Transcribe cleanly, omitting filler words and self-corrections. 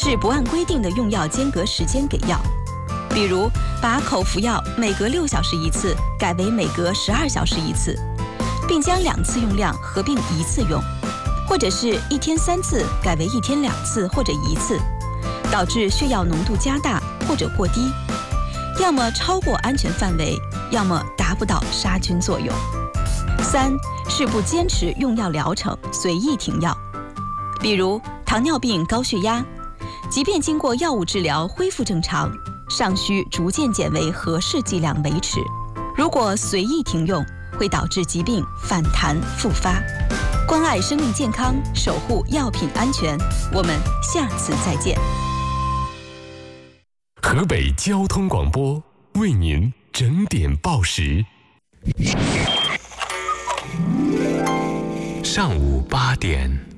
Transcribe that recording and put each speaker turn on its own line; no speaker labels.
是不按规定的用药间隔时间给药，比如把口服药每隔6小时一次改为每隔12小时一次，并将2次用量合并1次用，或者是1天3次改为1天2次或者1次，导致血药浓度加大或者过低，要么超过安全范围，要么达不到杀菌作用。3是不坚持用药疗程，随意停药，比如糖尿病、高血压，即便经过药物治疗恢复正常，尚需逐渐减为合适剂量维持。如果随意停用，会导致疾病反弹复发。关爱生命健康，守护药品安全，我们下次再见。
河北交通广播为您整点报时。上午8点。